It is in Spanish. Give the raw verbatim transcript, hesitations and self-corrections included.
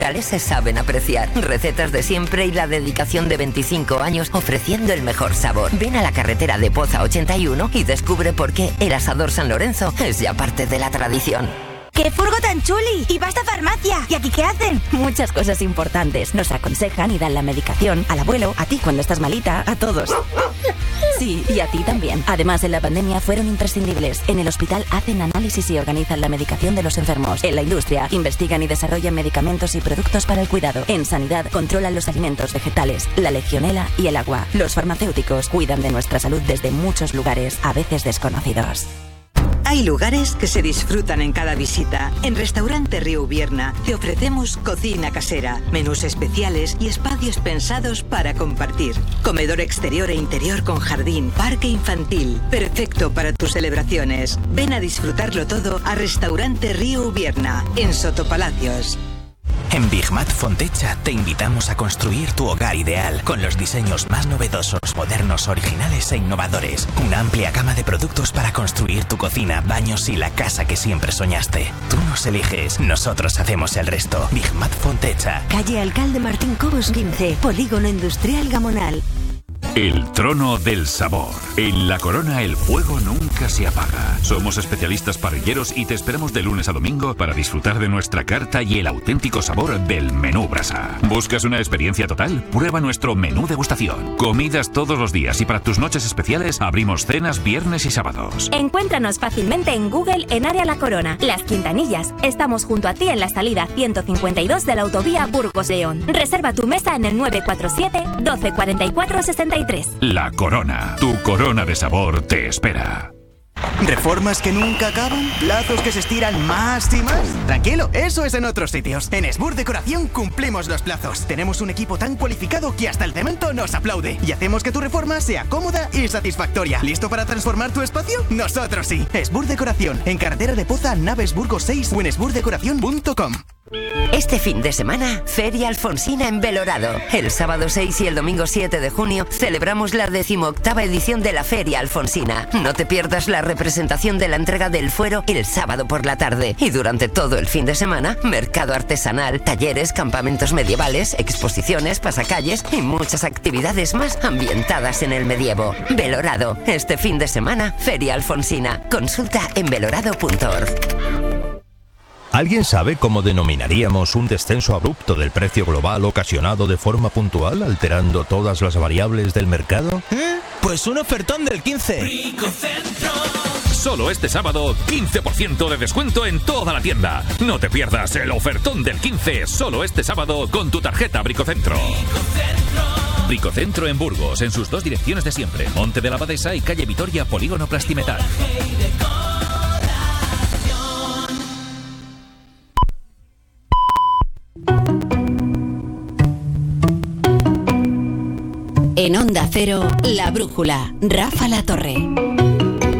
se saben apreciar. Recetas de siempre y la dedicación de veinticinco años ofreciendo el mejor sabor. Ven a la carretera de Poza ochenta y uno y descubre por qué el Asador San Lorenzo es ya parte de la tradición. ¡Qué furgo tan chuli! ¡Y va a esta farmacia! ¿Y aquí qué hacen? Muchas cosas importantes. Nos aconsejan y dan la medicación al abuelo, a ti cuando estás malita, a todos. Sí, y a ti también. Además, en la pandemia fueron imprescindibles. En el hospital hacen análisis y organizan la medicación de los enfermos. En la industria, investigan y desarrollan medicamentos y productos para el cuidado. En sanidad, controlan los alimentos vegetales, la legionela y el agua. Los farmacéuticos cuidan de nuestra salud desde muchos lugares, a veces desconocidos. Hay lugares que se disfrutan en cada visita. En Restaurante Río Ubierna te ofrecemos cocina casera, menús especiales y espacios pensados para compartir. Comedor exterior e interior con jardín, parque infantil, perfecto para tus celebraciones. Ven a disfrutarlo todo a Restaurante Río Ubierna, en Sotopalacios. En Bigmat Fontecha te invitamos a construir tu hogar ideal con los diseños más novedosos, modernos, originales e innovadores. Una amplia gama de productos para construir tu cocina, baños y la casa que siempre soñaste. Tú nos eliges, nosotros hacemos el resto. Bigmat Fontecha. Calle Alcalde Martín Cobos quince, Polígono Industrial Gamonal. El trono del sabor. En La Corona el fuego nunca se apaga. Somos especialistas parrilleros y te esperamos de lunes a domingo para disfrutar de nuestra carta y el auténtico sabor del menú brasa. ¿Buscas una experiencia total? Prueba nuestro menú degustación. Comidas todos los días y para tus noches especiales abrimos cenas viernes y sábados. Encuéntranos fácilmente en Google en Área La Corona, Las Quintanillas. Estamos junto a ti en la salida ciento cincuenta y dos de la autovía Burgos-León. Reserva tu mesa en el nueve cuatro siete, doce cuarenta y cuatro, sesenta y tres. La Corona, tu corona de sabor te espera. ¿Reformas que nunca acaban? ¿Plazos que se estiran más y más? Tranquilo, eso es en otros sitios. En Esbur Decoración cumplimos los plazos. Tenemos un equipo tan cualificado que hasta el cemento nos aplaude. Y hacemos que tu reforma sea cómoda y satisfactoria. ¿Listo para transformar tu espacio? Nosotros sí. Esbur Decoración, en carretera de Poza, Naves Burgos seis o en esbur decoración punto com. Este fin de semana, Feria Alfonsina en Belorado. El sábado seis y el domingo siete de junio celebramos la decimoctava edición de la Feria Alfonsina. No te pierdas la representación de la entrega del fuero el sábado por la tarde. Y durante todo el fin de semana, mercado artesanal, talleres, campamentos medievales, exposiciones, pasacalles y muchas actividades más ambientadas en el medievo. Belorado, este fin de semana, Feria Alfonsina. Consulta en belorado punto org. ¿Alguien sabe cómo denominaríamos un descenso abrupto del precio global ocasionado de forma puntual, alterando todas las variables del mercado? ¿Eh? Pues un ofertón del quince. Bricocentro. Solo este sábado, quince por ciento de descuento en toda la tienda. No te pierdas el ofertón del quince, solo este sábado con tu tarjeta Bricocentro. Bricocentro. Bricocentro en Burgos, en sus dos direcciones de siempre, Monte de la Abadesa y calle Vitoria, Polígono Plastimetal. En Onda Cero, La Brújula, Rafa La Torre.